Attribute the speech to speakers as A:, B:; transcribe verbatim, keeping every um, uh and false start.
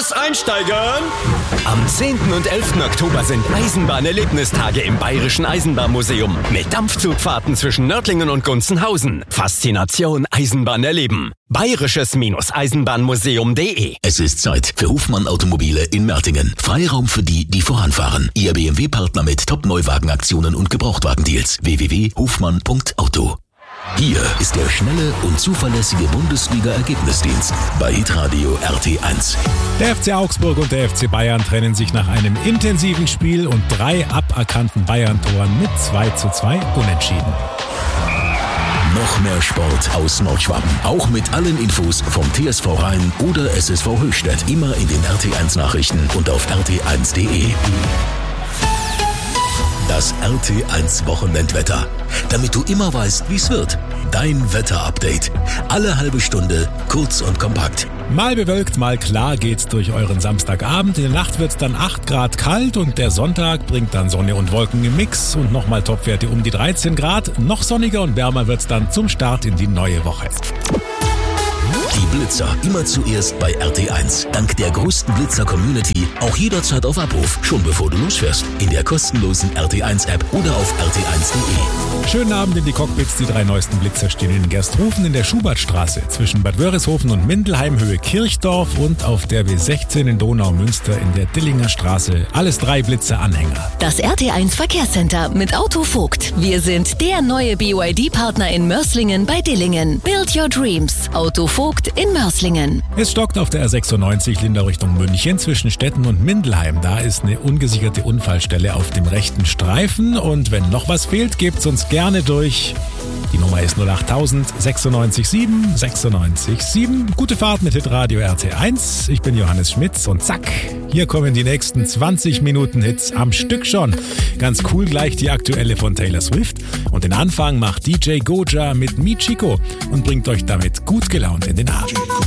A: Los, einsteigen!
B: Am zehnten und elften Oktober sind Eisenbahnerlebnistage im Bayerischen Eisenbahnmuseum mit Dampfzugfahrten zwischen Nördlingen und Gunzenhausen. Faszination Eisenbahn erleben. bayerisches-eisenbahnmuseum punkt de.
C: Es ist Zeit für Hofmann Automobile in Mertingen. Freiraum für die, die voranfahren. Ihr B M W-Partner mit Top-Neuwagenaktionen und Gebrauchtwagendeals. w w w punkt hofmann punkt auto. Hier ist der schnelle und zuverlässige Bundesliga-Ergebnisdienst bei Hitradio R T eins.
D: Der F C Augsburg und der F C Bayern trennen sich nach einem intensiven Spiel und drei aberkannten Bayern-Toren mit zwei zu zwei unentschieden.
C: Noch mehr Sport aus Nordschwaben. Auch mit allen Infos vom T S V Rhein oder S S V Höchstädt. Immer in den R T eins Nachrichten und auf r t eins punkt de. Das R T eins Wochenendwetter. Damit du immer weißt, wie es wird. Dein Wetterupdate. Alle halbe Stunde, kurz und kompakt.
D: Mal bewölkt, mal klar geht's durch euren Samstagabend. In der Nacht wird's dann acht Grad kalt und der Sonntag bringt dann Sonne und Wolken im Mix und nochmal Topwerte um die dreizehn Grad. Noch sonniger und wärmer wird's dann zum Start in die neue Woche.
C: Die Blitzer immer zuerst bei R T eins. Dank der größten Blitzer-Community auch jederzeit auf Abruf, schon bevor du losfährst. In der kostenlosen R T eins App oder auf r t eins punkt de.
D: Schönen Abend in die Cockpits. Die drei neuesten Blitzer stehen in Gersthofen in der Schubertstraße zwischen Bad Wörishofen und Mindelheim Höhe Kirchdorf und auf der B sechzehn in Donaumünster in der Dillinger Straße. Alles drei Blitzer-Anhänger.
E: Das R T eins Verkehrscenter mit Auto Vogt. Wir sind der neue B Y D-Partner in Mörs-Lingen bei Dillingen. Build your dreams. Auto Vogt in Mörs-Lingen.
D: Es stockt auf der R sechsundneunzig Lindau Richtung München zwischen Stetten und Mindelheim. Da ist eine ungesicherte Unfallstelle auf dem rechten Streifen und wenn noch was fehlt, gebt's uns gerne durch. Die Nummer ist null acht null null sechs sieben sechs sechs sieben. Gute Fahrt mit Hitradio R T eins. Ich bin Johannes Schmitz und zack, hier kommen die nächsten zwanzig Minuten Hits am Stück schon. Ganz cool gleich die aktuelle von Taylor Swift. Und den Anfang macht D J Goja mit Mi Chico und bringt euch damit gut gelaunt in den Abend.